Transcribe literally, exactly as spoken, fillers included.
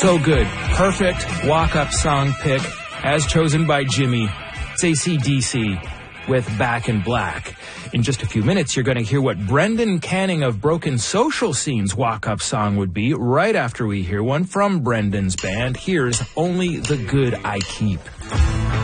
So good. Perfect walk-up song pick, as chosen by Jimmy. It's A C D C with Back in Black. In just a few minutes, you're going to hear what Brendan Canning of Broken Social Scene's walk-up song would be right after we hear one from Brendan's band. Here's Only the Good I Keep.